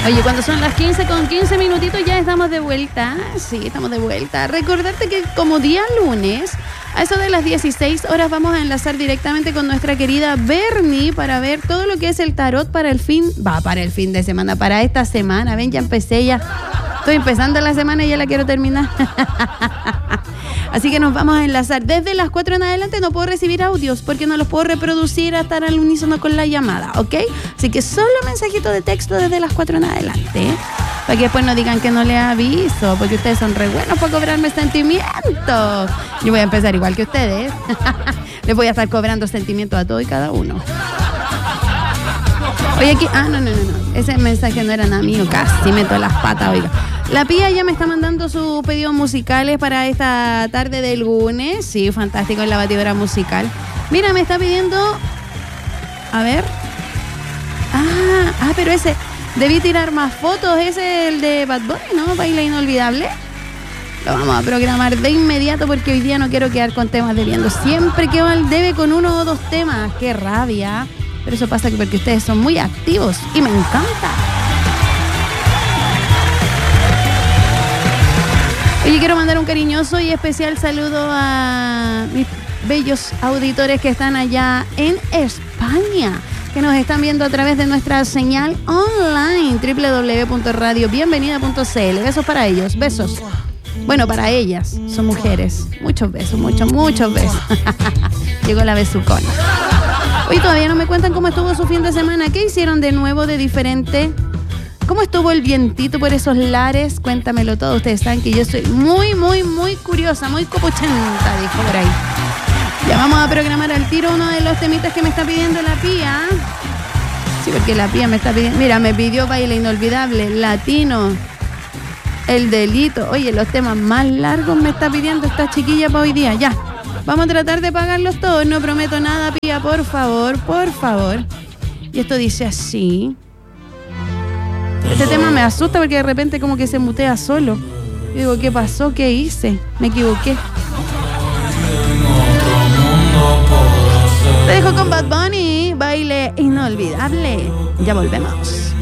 Oye, cuando son las 15:15 minutitos ya estamos de vuelta. Sí, estamos de vuelta. Recordarte que como día lunes, a eso de las 16 horas vamos a enlazar directamente con nuestra querida Bernie para ver todo lo que es el tarot para el fin de semana, para esta semana. Ven, ya empecé ya. Estoy empezando la semana y ya la quiero terminar. Así que nos vamos a enlazar. Desde las 4 en adelante no puedo recibir audios porque no los puedo reproducir a estar al unísono con la llamada, ¿ok? Así que solo mensajito de texto desde las 4 en adelante, ¿eh? Para que después no digan que no les aviso, porque ustedes son re buenos para cobrarme sentimientos. Yo voy a empezar igual que ustedes. Les voy a estar cobrando sentimientos a todo y cada uno. Oye, aquí... no. Ese mensaje no era nada mío. Casi meto las patas, oiga. La Pía ya me está mandando sus pedidos musicales para esta tarde del lunes. Sí, fantástico en la batidora musical. Mira, me está pidiendo... A ver. Pero ese... Debí tirar más fotos. Ese es el de Bad Bunny, ¿no? Baile Inolvidable. Lo vamos a programar de inmediato porque hoy día no quiero quedar con temas debiendo. Siempre quedo al debe con 1 o 2 temas. ¡Qué rabia! Pero eso pasa porque ustedes son muy activos y me encanta. Oye, quiero mandar un cariñoso y especial saludo a mis bellos auditores que están allá en España, que nos están viendo a través de nuestra señal online www.radiobienvenida.cl. Besos para ellos, besos. Bueno, para ellas, son mujeres. Muchos besos, muchos besos. Llegó la besucona. Hoy todavía no me cuentan cómo estuvo su fin de semana. ¿Qué hicieron de nuevo, de diferente? ¿Cómo estuvo el vientito por esos lares? Cuéntamelo todo. Ustedes saben que yo soy muy curiosa, muy copuchenta, dijo por ahí. Ya vamos a programar al tiro uno de los temitas que me está pidiendo la Pía. Sí, porque la Pía me está pidiendo... Mira, me pidió Baile Inolvidable, Latino, El Delito. Oye, los temas más largos me está pidiendo esta chiquilla para hoy día. Ya. Vamos a tratar de pagarlos todos. No prometo nada, Pía, por favor. Y esto dice así. Este tema me asusta porque de repente como que se mutea solo. Yo digo, ¿qué pasó? ¿Qué hice? Me equivoqué. Te dejo con Bad Bunny, Baile Inolvidable. Ya volvemos.